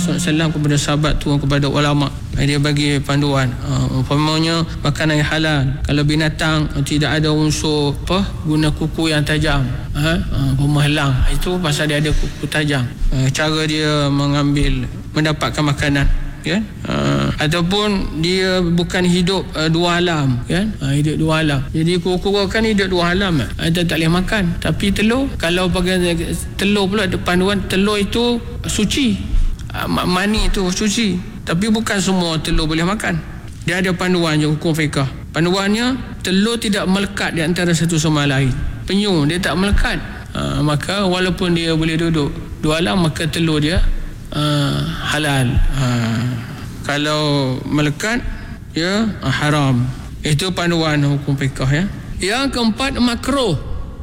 SAW kepada sahabat tu, kepada ulama, dia bagi panduan. Umpamanya makanan yang halal, kalau binatang tidak ada unsur guna kuku yang tajam, pemhalang, itu pasal dia ada kuku tajam, cara dia mendapatkan makanan, kan? Ataupun dia bukan hidup dua alam, kan? Hidup dua alam. Jadi kura-kura kan hidup dua alam, dia tak boleh makan. Tapi telur, kalau pakai telur pula ada panduan, telur itu suci, mani itu suci. Tapi bukan semua telur boleh makan. Dia ada panduan je, hukum fiqah. Panduannya, telur tidak melekat di antara satu sama lain. Penyu dia tak melekat, maka walaupun dia boleh duduk dua alam, maka telur dia halal. Kalau melekat, ya haram. Itu panduan hukum fiqh, ya. Yang keempat, makruh.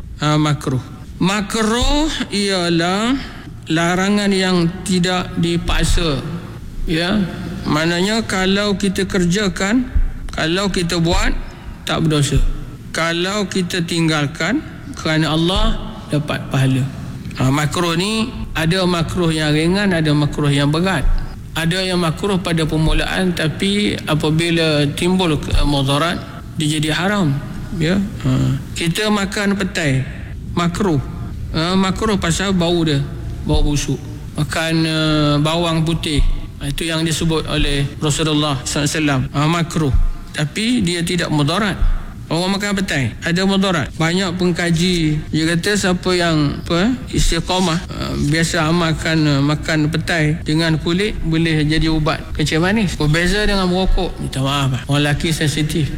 Makruh ialah larangan yang tidak dipaksa, ya. Maknanya kalau kita kerjakan, kalau kita buat, tak berdosa. Kalau kita tinggalkan kerana Allah, dapat pahala. Makruh ni ada makruh yang ringan, ada makruh yang berat. Ada yang makruh pada permulaan, tapi apabila timbul mudarat, dia jadi haram, ya. Kita makan petai, makruh. Makruh pasal bau dia, bau busuk. Makan bawang putih, itu yang disebut oleh Rasulullah SAW, makruh. Tapi dia tidak mudarat. Orang makan petai ada mudarat. Banyak pengkaji dia kata siapa yang istiqamah, biasa amalkan makan petai dengan kulit, boleh jadi ubat kencing manis. Berbeza dengan merokok. Minta maaf, orang lelaki sensitif.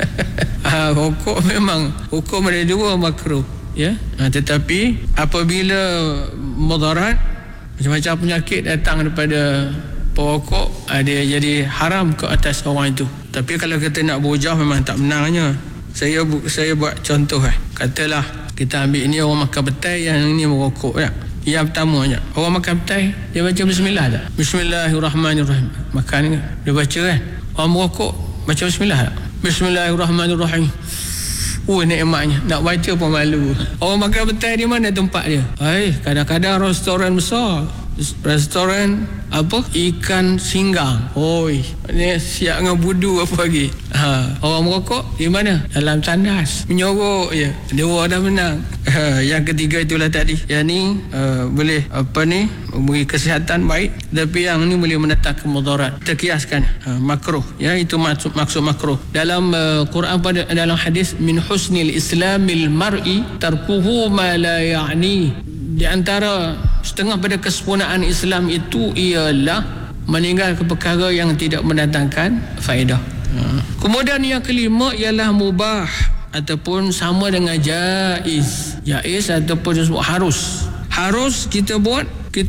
Rokok memang hukum ada dua, makruh, ya. Tetapi apabila mudarat, macam-macam penyakit datang daripada perokok, dia jadi haram ke atas orang itu. Tapi kalau kita nak berhujah, memang tak menangnya. Saya buat contoh, katalah kita ambil ini orang makan petai, yang ini merokok, ya. Yang pertama je, orang makan petai, dia baca bismillah tak? Bismillahirrahmanirrahim. Makan kan, dia baca, kan? Orang merokok baca bismillah tak? Bismillahirrahmanirrahim. Nikmatnya, nak baca pun malu. Orang makan petai di mana tempat dia? Kadang-kadang restoran besar, restoran ikan singgang, ni siap dengan budu apa lagi. Orang merokok di mana? Dalam tandas, menyorok je, dia dah menang. Yang ketiga itulah tadi, yang ni boleh beri kesihatan baik, tapi yang ni boleh mendatangkan mudarat. Kita kiaskan makruh, ya. Itu maksud makruh dalam Quran, dalam hadis, min husnil islamil mar'i tarkuhu ma la ya'ni. Di antara setengah pada kesempurnaan Islam itu ialah meninggalkan perkara yang tidak mendatangkan faedah. Kemudian yang kelima ialah mubah, ataupun sama dengan jaiz ataupun disebut harus. Harus kita buat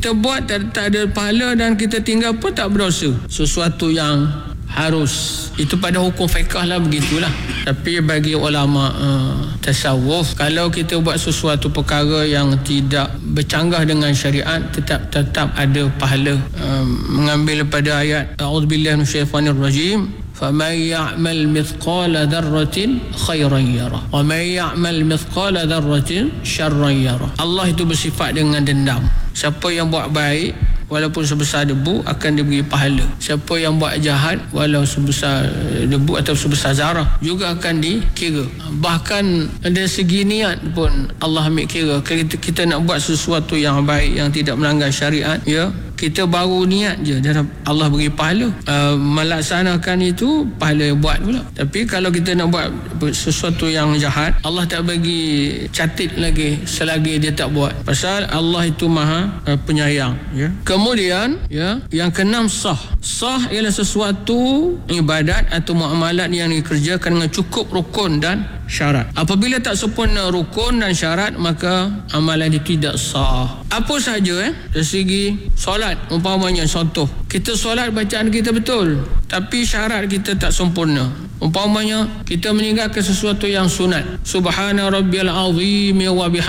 tak ada pahala, dan kita tinggal pun tak berdosa. Sesuatu yang harus, itu pada hukum fiqh lah, begitulah. Tapi bagi ulama tasawuf, kalau kita buat sesuatu perkara yang tidak bercanggah dengan syariat, tetap ada pahala. Mengambil pada ayat a'udzubillahi minasyaitanirrajim, faman ya'mal mithqala dzarratin khairan yarah wa man ya'mal mithqala dzarratin syarran yarah. Allah itu bersifat dengan dendam. Siapa yang buat baik, walaupun sebesar debu, akan diberi pahala. Siapa yang buat jahat, walau sebesar debu atau sebesar zarah, juga akan dikira. Bahkan dari segi niat pun Allah ambil kira. Kita nak buat sesuatu yang baik, yang tidak melanggar syariat, ya, kita baru niat je, dan Allah beri pahala. Melaksanakan itu pahala buat pula. Tapi kalau kita nak buat sesuatu yang jahat, Allah tak bagi catit lagi selagi dia tak buat. Pasal Allah itu maha penyayang, ya. Kemudian, ya, yang keenam, sah. Sah ialah sesuatu ibadat atau muamalat yang dikerjakan dengan cukup rukun dan syarat. Apabila tak sempurna rukun dan syarat, maka amalan itu tidak sah. Apa saja, dari segi solat, umpamanya contoh, kita solat bacaan kita betul, tapi syarat kita tak sempurna. Umpamanya kita meninggalkan sesuatu yang sunat, subhana rabbiyal azim wa